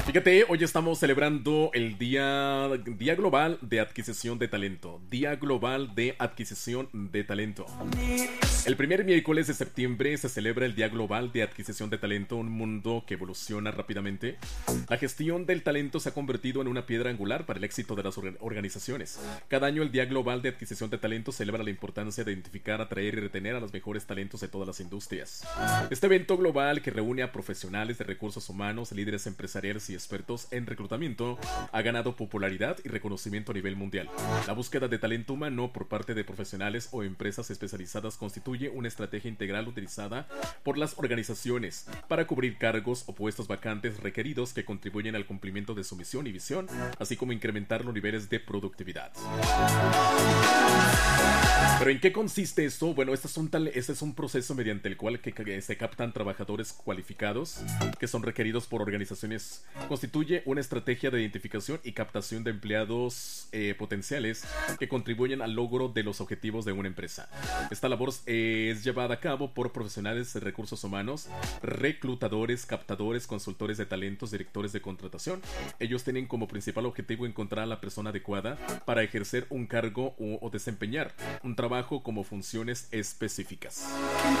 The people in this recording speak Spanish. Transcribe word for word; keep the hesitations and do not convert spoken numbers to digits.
Fíjate, hoy estamos celebrando el Día, Día Global de Adquisición de Talento. Día Global de Adquisición de Talento. El primer miércoles de septiembre se celebra el Día Global de Adquisición de Talento, un mundo que evoluciona rápidamente. La gestión del talento se ha convertido en una piedra angular para el éxito de las organizaciones. Cada año el Día Global de Adquisición de Talento celebra la importancia de identificar, atraer y retener a los mejores talentos de todas las industrias. Este evento global que reúne a profesionales de recursos humanos, líderes empresariales y expertos en reclutamiento ha ganado popularidad y reconocimiento a nivel mundial. La búsqueda de talento humano por parte de profesionales o empresas especializadas constituye una estrategia integral utilizada por las organizaciones para cubrir cargos o puestos vacantes requeridos que contribuyen al cumplimiento de su misión y visión, así como incrementar los niveles de productividad. ¿Pero en qué consiste esto? Bueno, este es un, tal, este es un proceso mediante el cual que, que se captan trabajadores cualificados que son requeridos por organizaciones. Constituye una estrategia de identificación y captación de empleados eh, potenciales que contribuyen al logro de los objetivos de una empresa. Esta labor eh, es llevada a cabo por profesionales de recursos humanos, reclutadores, captadores, consultores de talentos, directores de contratación. Ellos tienen como principal objetivo encontrar a la persona adecuada para ejercer un cargo o, o desempeñar un trabajo como funciones específicas.